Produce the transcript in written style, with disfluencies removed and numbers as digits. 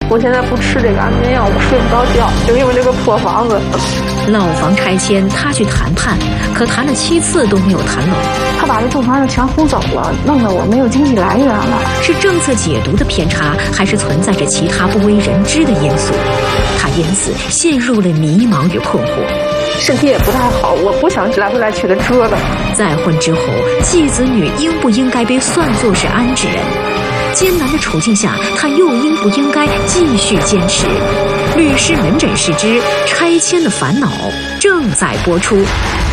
我现在不吃这个安眠药，我睡不着觉，就因为这个破房子。 老房拆迁，他去谈判，可谈了7次都没有谈拢。 他把这住房子全轰走了，弄得我没有经济来源了。 是政策解读的偏差，还是存在着其他不为人知的因素？他因此陷入了迷茫与困惑。 身体也不太好，我不想来回来去的折腾。 再婚之后，继子女应不应该被算作是安置人？艰难的处境下，他又应不应该继续坚持？律师门诊室之拆迁的烦恼正在播出。